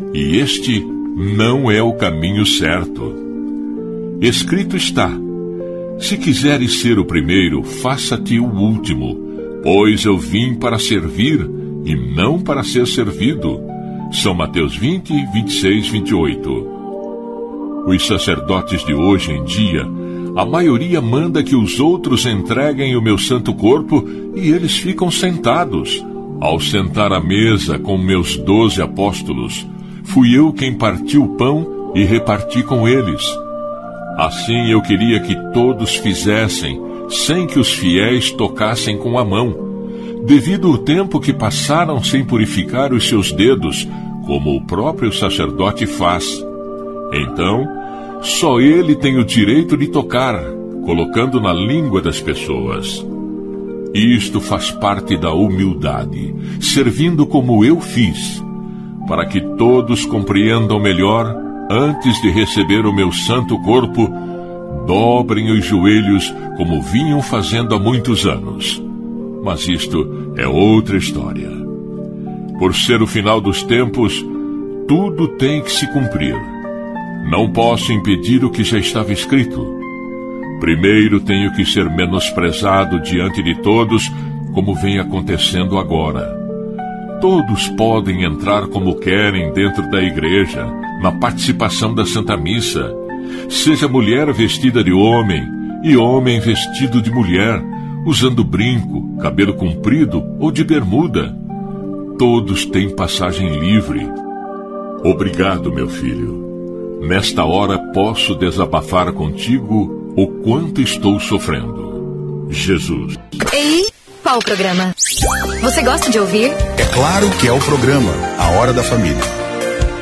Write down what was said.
e este não é o caminho certo. Escrito está: se quiseres ser o primeiro, faça-te o último, pois eu vim para servir e não para ser servido. São Mateus 20, 26, 28. Os sacerdotes de hoje em dia, a maioria manda que os outros entreguem o meu santo corpo e eles ficam sentados. Ao sentar à mesa com meus 12 apóstolos, fui eu quem parti o pão e reparti com eles. Assim eu queria que todos fizessem, sem que os fiéis tocassem com a mão, devido ao tempo que passaram sem purificar os seus dedos, como o próprio sacerdote faz. Então, só ele tem o direito de tocar, colocando na língua das pessoas. Isto faz parte da humildade, servindo como eu fiz, para que todos compreendam melhor, antes de receber o meu santo corpo, dobrem os joelhos como vinham fazendo há muitos anos. Mas isto é outra história. Por ser o final dos tempos, tudo tem que se cumprir. Não posso impedir o que já estava escrito. Primeiro tenho que ser menosprezado diante de todos, como vem acontecendo agora. Todos podem entrar como querem dentro da igreja, na participação da Santa Missa, seja mulher vestida de homem e homem vestido de mulher, usando brinco, cabelo comprido ou de bermuda. Todos têm passagem livre. Obrigado, meu filho. Nesta hora posso desabafar contigo o quanto estou sofrendo. Jesus. Ei, qual o programa? Você gosta de ouvir? É claro que é o programa A Hora da Família.